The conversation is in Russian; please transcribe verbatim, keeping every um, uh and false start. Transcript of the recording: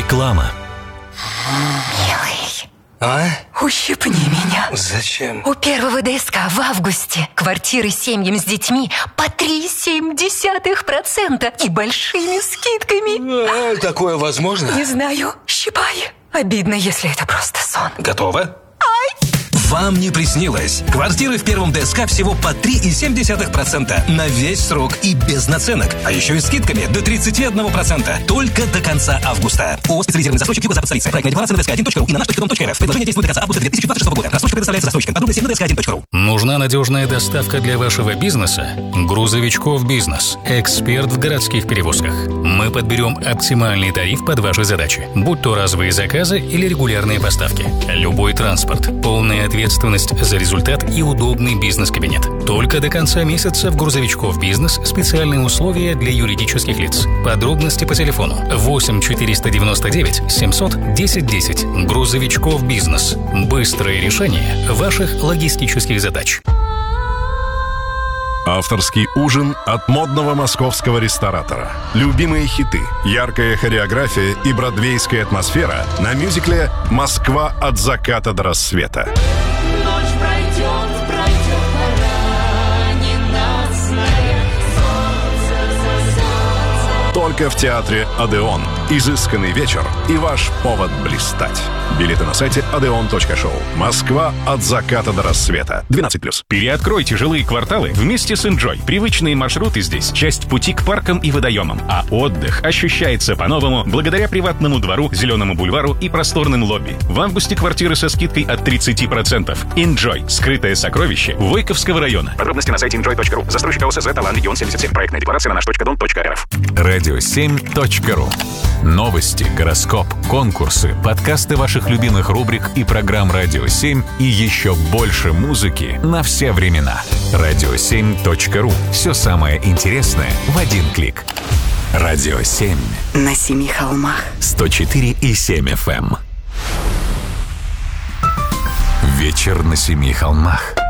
Реклама. Милый, А? ущипни меня. Зачем? У первого ДСК в августе квартиры семьям с детьми по три целых семь десятых процента и большими скидками. А, такое возможно? Не знаю. Щипай. Обидно, если это просто сон. Готово? Вам не приснилось. Квартиры в первом ДСК всего по три целых семь десятых процента на весь срок и без наценок. А еще и скидками до тридцать один процент. Только до конца августа. ООО «Специализированный застройщик Юго-Запад столицы». Проектная декларация на дэ эс ка один точка ру и на наш точка дом точка эр эф. Предложение действует до конца августа две тысячи двадцать шестого года. Рассрочка предоставляется застройщикам. Подробности на дэ эс ка один точка ру. Нужна надежная доставка для вашего бизнеса? Грузовичков бизнес. Эксперт в городских перевозках. Мы подберем оптимальный тариф под ваши задачи. Будь то разовые заказы или регулярные поставки. Любой транспорт. Полная ответственность за результат и удобный бизнес-кабинет. Только до конца месяца в Грузовичков бизнес специальные условия для юридических лиц. Подробности по телефону восемь четыреста девяносто девять семьсот десять десять. Грузовичков бизнес. Быстрое решение ваших логистических задач. Авторский ужин от модного московского ресторатора. Любимые хиты, яркая хореография и бродвейская атмосфера на мюзикле «Москва от заката до рассвета». Ночь пройдет, пройдет, пора ненастная, солнце зайдет. Только в театре «Одеон». Изысканный вечер и ваш повод блистать. Билеты на сайте одеон точка шоу. Москва от заката до рассвета. двенадцать плюс. Переоткройте жилые кварталы вместе с Enjoy. Привычные маршруты здесь — часть пути к паркам и водоемам. А отдых ощущается по-новому благодаря приватному двору, зеленому бульвару и просторным лобби. В августе квартиры со скидкой от тридцать процентов. Enjoy. Скрытое сокровище Войковского района. Подробности на сайте enjoy точка ру. Застройщик ОСЗ «Талан Регион семьдесят семь». Проектная декларация на наш точка дом точка эр эф. радио семь точка ру. Новости, гороскоп, конкурсы, подкасты ваших любимых рубрик и программ «Радио семь» и еще больше музыки на все времена. радио семь точка ру. Все самое интересное в один клик. радио семь. На семи холмах. сто четыре и семь эф эм. Вечер на семи холмах.